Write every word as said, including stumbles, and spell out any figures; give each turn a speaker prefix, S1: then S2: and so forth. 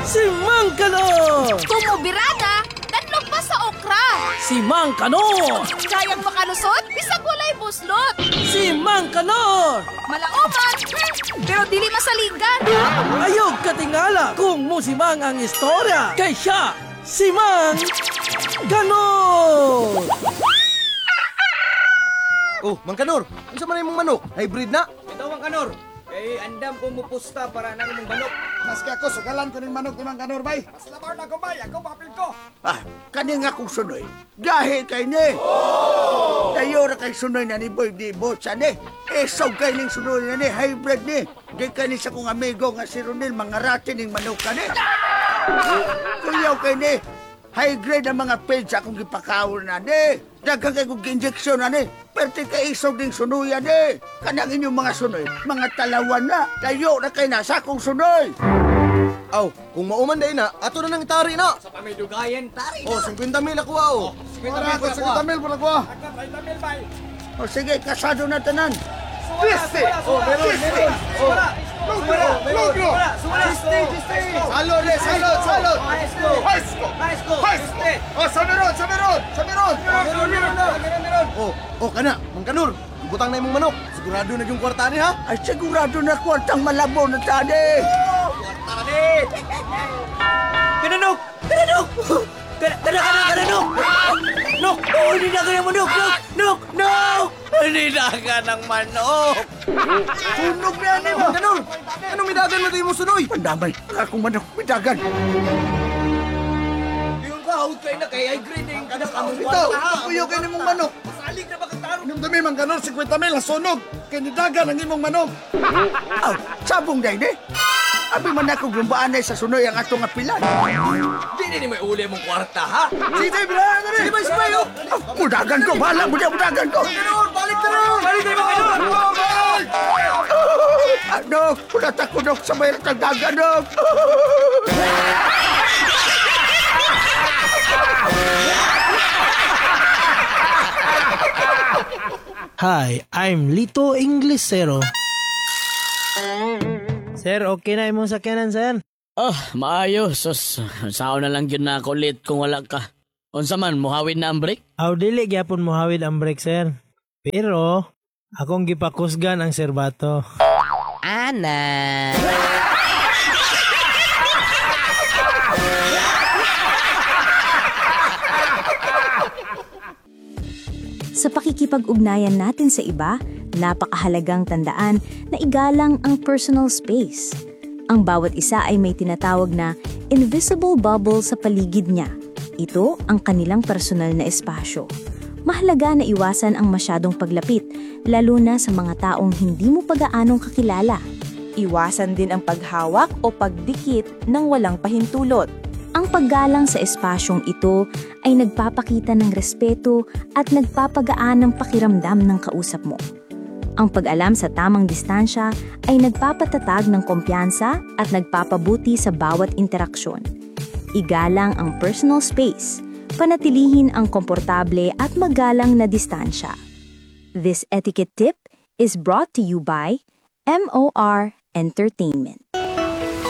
S1: Si Mang Kanor!
S2: Tumubirada, tatlog pa sa okra.
S1: Si Mang Kanor!
S2: Kayang makalusot, bisag walay buslot.
S1: Si Mang Kanor!
S2: Malauman, hmm, pero dili masaligan.
S1: Ayog katingala kung musimang ang istorya. Kay siya, si Mang Kanor!
S3: Oh, Mang Kanor, unsa man imong manok? Hybrid na?
S4: Ito, Mang Kanor. Eh, andam ko mupusta para nang imong manok.
S5: Maski ako, sugalan ko ng manok ni Mang Kanor, bay.
S4: Mas labar na ko, bay. Ako, papil ko.
S5: Ah, kani nga kong sunoy. Gahi kay ni. Oh! Tayo na kay sunoy na ni Boy di Botsa ni. Esog kay ning sunoy na ni, hybrid ni. Di ka ni sa kong amigo nga si Ronil, mga ratin ning manok ka ni. Kuyaw kay ni. High grade ang mga page akong gipakawal na ni. Dagang kay kong injection na ni. Perti ka isog ding sunoy ni. Kanang inyong mga sunoy, mga talawan na. Tayo na kay nasa akong sunoy.
S3: Aw, kung mauman day na, ato na nang itari na.
S4: Sa pamidugayan, tari
S3: Oh,
S4: na.
S3: fifty mil ako aw.
S4: Wala ko,
S5: Sige, tamil po na ko.
S4: Agad, ay tamil, bay.
S5: O sige, kasado na tanan.
S4: Piste! Oh, meron, meron. Sumara! Sumara!
S5: Logro!
S4: Sumara! Siste! Siste!
S5: Salud, eh, salud, salud.
S4: Haisko!
S5: Haisko!
S4: Haisko!
S5: Haisko! O, sa meron, sa meron, sa meron.
S4: Meron, meron na! Meron, meron!
S3: Oh, oh kana, Mang Kanor, butang na imong manok. Sigurado na yung kwarta ni ha?
S5: Ay, sigurado na kwartang malabo na tani.
S4: Tari! Kananok! Kananok! Kana, kana, kana, kananok! Nok! Oh, hindi na ka ng manok! Nok! Nok! Nok! Hindi na ka ng manok!
S5: Sunog na yan,
S3: Mang Kanor, anong midagan mo tayo mo sunoy?
S5: Pandamay, akong manok bitagan.
S4: Yung kahawag kayo na kay high grade yung kanakamong
S5: Ito, kapuyo kayo ng mong manok.
S4: Masalig na bakantaro!
S5: Inom dami, Mang Kanor, fifty mil, ang sunog. Kinidagan ang imong manok. Aw, sabong day ni. Abi man ako gumbaan sa sunoy ang atong apilan.
S4: Di na ni may uli mong kwarta, ha?
S5: Sige, bilahan na rin.
S4: Sige ba, sige ba, yun?
S5: Mudagan ko, bahala mo niya, mudagan ko.
S4: Kanor, balik ka na! Balik tayo mga kanor!
S5: Ano, kulat ako dok sa may tagdagan dok.
S1: Hi, I'm Lito Inglesero. Sir, okay na imong sakyanan, sir?
S6: Oh, maayo. Sus, sao na lang yun na ako late kung wala ka. Unsa man, muhawid na ang break?
S1: Aw, dili gyapon mohawid ang brake, sir. Pero, akong gipakusgan ang serbato.
S6: Ana.
S7: Sa pakikipag-ugnayan natin sa iba, napakahalagang tandaan na igalang ang personal space. Ang bawat isa ay may tinatawag na invisible bubble sa paligid niya. Ito ang kanilang personal na espasyo. Mahalaga na iwasan ang masyadong paglapit, lalo na sa mga taong hindi mo pag-aanong kakilala.
S8: Iwasan din ang paghawak o pagdikit ng walang pahintulot.
S7: Ang paggalang sa espasyong ito ay nagpapakita ng respeto at nagpapagaan ng pakiramdam ng kausap mo. Ang pag-alam sa tamang distansya ay nagpapatatag ng kumpiyansa at nagpapabuti sa bawat interaksyon. Igalang ang personal space, panatilihin ang komportable at magalang na distansya. This etiquette tip is brought to you by M O R Entertainment.